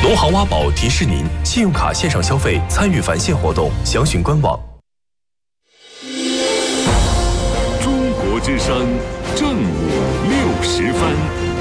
农行挖宝提示您：信用卡线上消费参与返现活动，详询官网。 中国之声正午60分。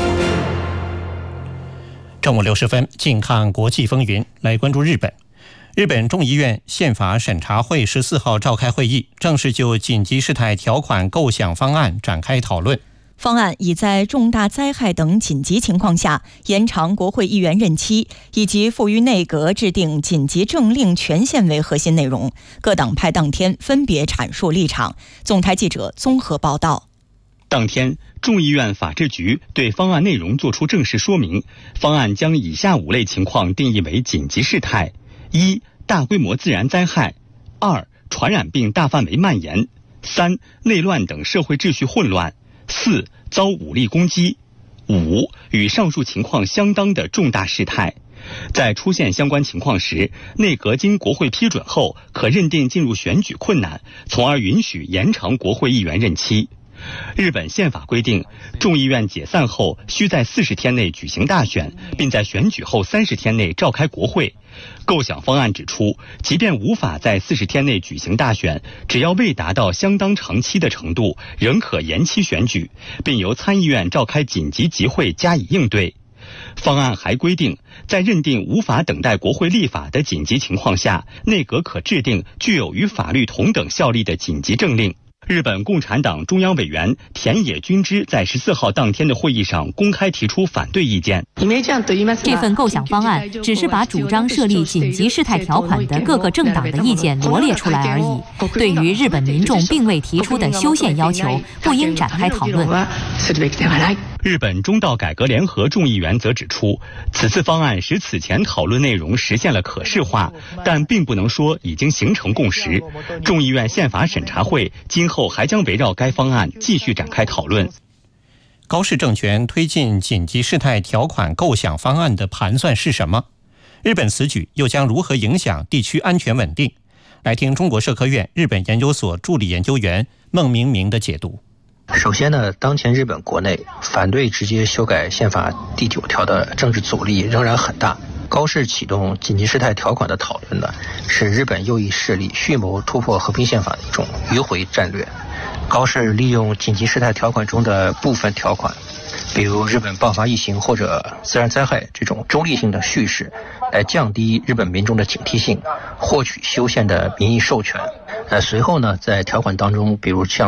正午60分，近看国际风云，来关注日本。日本众议院宪法审查会14号召开会议，正式就紧急事态条款构想方案展开讨论。 方案以在重大灾害等紧急情况下延长国会议员任期，以及赋予内阁制定紧急政令权限为核心内容。各党派当天分别阐述立场。总台记者综合报道。 当天，众议院法制局对方案内容作出正式说明。方案将以下5类情况定义为紧急事态：1、大规模自然灾害；2、传染病大范围蔓延；3、内乱等社会秩序混乱；4、遭武力攻击；5、与上述情况相当的重大事态。在出现相关情况时，内阁经国会批准后，可认定进入选举困难，从而允许延长国会议员任期。日本宪法规定，众议院解散后需在40天内举行大选，并在选举后30天内召开国会。构想方案指出，即便无法在40天内举行大选，只要未达到相当长期的程度，仍可延期选举，并由参议院召开紧急集会加以应对。方案还规定，在认定无法等待国会立法的紧急情况下，内阁可制定具有与法律同等效力的紧急政令。日本共产党中央委员田野君之在14号当天的会议上公开提出反对意见。 这份构想方案只是把主张设立紧急事态条款的各个政党的意见罗列出来而已，对于日本民众并未提出的修宪要求，不应展开讨论。 日本中道改革联合众议员则指出，此次方案使此前讨论内容实现了可视化，但并不能说已经形成共识。众议院宪法审查会今后还将围绕该方案继续展开讨论。 高市政权推进紧急事态条款构想方案的盘算是什么？日本此举又将如何影响地区安全稳定？来听中国社科院日本研究所助理研究员孟明明的解读。 首先呢，当前日本国内反对直接修改宪法第9条的政治阻力仍然很大。高市启动紧急事态条款的讨论呢，是日本右翼势力蓄谋突破和平宪法的一种迂回战略。高市利用紧急事态条款中的部分条款，比如日本爆发疫情或者自然灾害这种中立性的叙事，来降低日本民众的警惕性，获取修宪的民意授权。随后呢，在条款当中，比如像